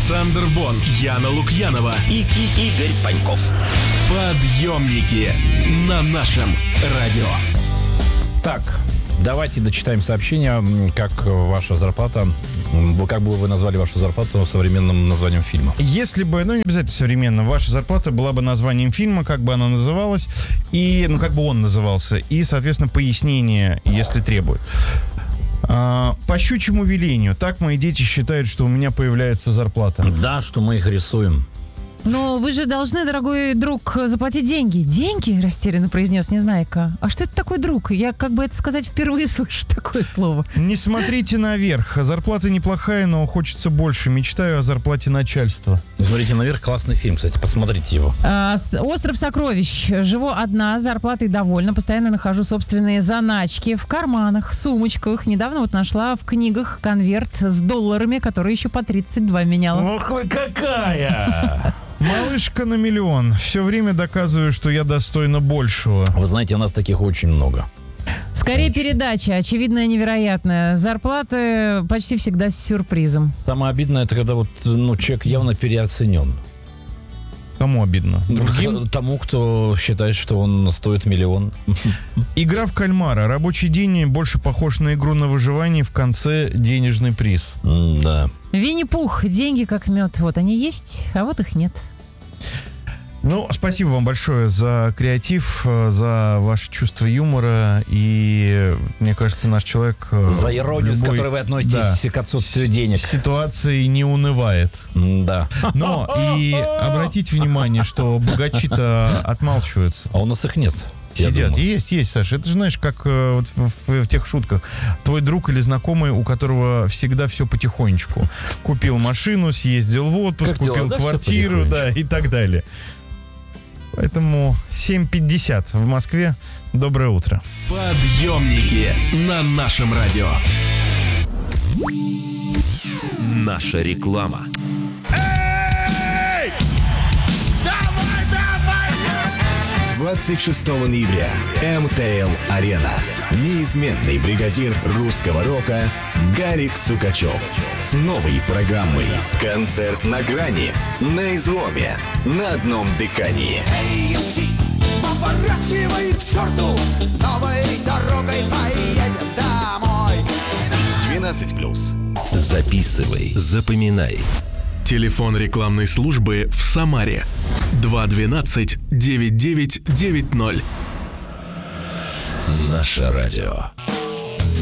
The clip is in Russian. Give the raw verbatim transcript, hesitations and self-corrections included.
Александр Бон, Яна Лукьянова и, и Игорь Паньков. Подъемники на нашем радио. Так, давайте дочитаем сообщение, как ваша зарплата, как бы вы назвали вашу зарплату современным названием фильма. Если бы, ну не обязательно современно, ваша зарплата была бы названием фильма, как бы она называлась, и, ну как бы он назывался, и, соответственно, пояснение, если требует. А, по щучьему велению, так мои дети считают, что у меня появляется зарплата. Да, что мы их рисуем. Но вы же должны, дорогой друг, заплатить деньги. Деньги? Растерянно произнес Незнайка. А что это такой друг? Я, как бы это сказать, впервые слышу такое слово. Не смотрите наверх. Зарплата неплохая, но хочется больше. Мечтаю о зарплате начальства. Не смотрите наверх. Классный фильм, кстати. Посмотрите его. А, «Остров сокровищ». Живу одна, зарплатой довольна. Постоянно нахожу собственные заначки в карманах, сумочках. Недавно вот нашла в книгах конверт с долларами, который еще по тридцать два меняла. Ох вы какая! Малышка на миллион. Все время доказываю, что я достойна большего. Вы знаете, у нас таких очень много. Скорее очень. Передача, очевидная, невероятная. Зарплаты почти всегда с сюрпризом. Самое обидное, это когда вот, ну, человек явно переоценен. Кому обидно? Другим? Тому, кто считает, что он стоит миллион. Игра в кальмара. Рабочий день больше похож на игру на выживание, в конце денежный приз. М, да. Винни-Пух. Деньги как мед. Вот они есть, а вот их нет. Ну, спасибо вам большое за креатив, за ваше чувство юмора. И, мне кажется, наш человек... За иронию, любой, с которой вы относитесь, да, к отсутствию денег. Ситуации не унывает. Да. Но и обратите внимание, что богачи-то отмалчиваются. А у нас их нет. Сидят. Есть, есть, Саша. Это же, знаешь, как э, вот в, в, в тех шутках. Твой друг или знакомый, у которого всегда все потихонечку. Купил машину, съездил в отпуск, как купил дела, да, квартиру, да, и так далее. Поэтому семь пятьдесят в Москве. Доброе утро. Подъемники на нашем радио. Наша реклама. двадцать шестого ноября. эм тэ эл-арена. Неизменный бригадир русского рока Гарик Сукачев с новой программой. Концерт на грани, на изломе, на одном дыхании. Эй, эм си, поворачивай к черту, новой дорогой поедем домой. двенадцать плюс. Записывай, запоминай. Телефон рекламной службы в Самаре. два двенадцать девять девять девять ноль. Наше радио.